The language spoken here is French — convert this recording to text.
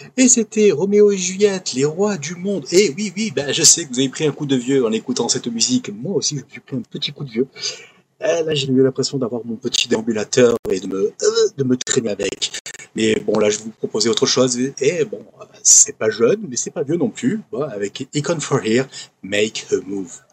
Et c'était Roméo et Juliette, les rois du monde. Et oui, oui, bah, je sais que vous avez pris un coup de vieux en écoutant cette musique. Moi aussi, je me suis pris un petit coup de vieux. Là, j'ai eu l'impression d'avoir mon petit déambulateur et de me traîner avec. Mais bon, là, je vais vous proposer autre chose. Et bon, c'est pas jeune, mais c'est pas vieux non plus. Bon, avec Icon for Here, Make a Move.